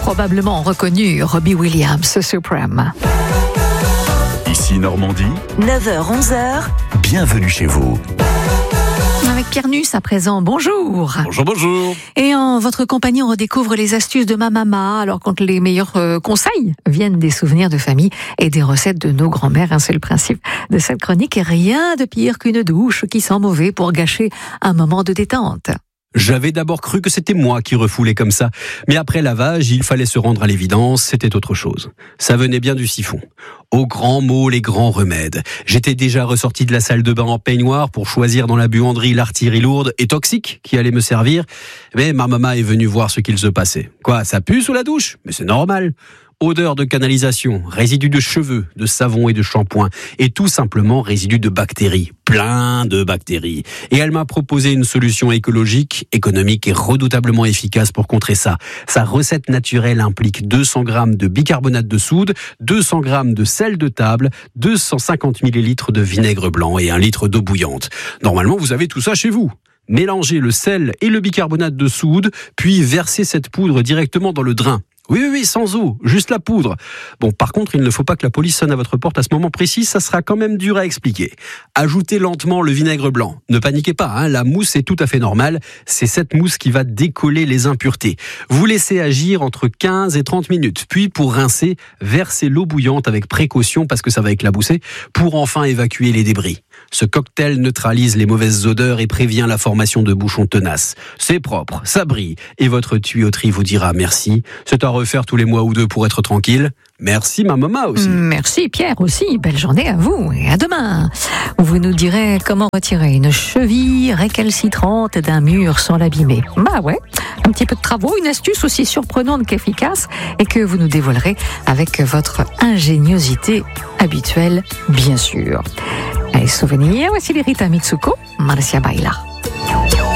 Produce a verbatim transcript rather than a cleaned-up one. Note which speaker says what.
Speaker 1: probablement reconnu Robbie Williams, Supreme.
Speaker 2: Ici Normandie,
Speaker 3: neuf heures onze heures.
Speaker 2: Bienvenue chez vous.
Speaker 1: Avec Pierre Nuss à présent, bonjour.
Speaker 2: Bonjour, bonjour.
Speaker 1: Et en votre compagnie, on redécouvre les astuces de ma maman, alors quand les meilleurs euh, conseils viennent des souvenirs de famille et des recettes de nos grands-mères. Hein, c'est le principe de cette chronique, et rien de pire qu'une douche qui sent mauvais pour gâcher un moment de détente.
Speaker 4: J'avais d'abord cru que c'était moi qui refoulais comme ça. Mais après lavage, il fallait se rendre à l'évidence, c'était autre chose. Ça venait bien du siphon. Aux grands mots, les grands remèdes. J'étais déjà ressorti de la salle de bain en peignoir pour choisir dans la buanderie l'artillerie lourde et toxique qui allait me servir. Mais ma maman est venue voir ce qu'il se passait. Quoi, ça pue sous la douche? Mais c'est normal. Odeur de canalisation, résidus de cheveux, de savon et de shampoing, et tout simplement résidus de bactéries, plein de bactéries. Et elle m'a proposé une solution écologique, économique et redoutablement efficace pour contrer ça. Sa recette naturelle implique deux cents grammes de bicarbonate de soude, deux cents grammes de sel de table, deux cent cinquante millilitres de vinaigre blanc et un litre d'eau bouillante. Normalement, vous avez tout ça chez vous. Mélangez le sel et le bicarbonate de soude, puis versez cette poudre directement dans le drain. Oui, oui, oui, sans eau, juste la poudre. Bon, par contre, il ne faut pas que la police sonne à votre porte à ce moment précis, ça sera quand même dur à expliquer. Ajoutez lentement le vinaigre blanc. Ne paniquez pas, hein, la mousse est tout à fait normale. C'est cette mousse qui va décoller les impuretés. Vous laissez agir entre quinze et trente minutes. Puis, pour rincer, versez l'eau bouillante avec précaution parce que ça va éclabousser, pour enfin évacuer les débris. Ce cocktail neutralise les mauvaises odeurs et prévient la formation de bouchons tenaces. C'est propre, ça brille, et votre tuyauterie vous dira merci. C'est à refaire tous les mois ou deux pour être tranquille. Merci ma maman aussi.
Speaker 1: Merci Pierre aussi, belle journée à vous et à demain. Vous nous direz comment retirer une cheville récalcitrante d'un mur sans l'abîmer. Bah ouais, un petit peu de travaux, une astuce aussi surprenante qu'efficace et que vous nous dévoilerez avec votre ingéniosité habituelle, bien sûr. Allez, souvenirs, voici les Rita Mitsuko, Marcia Baila.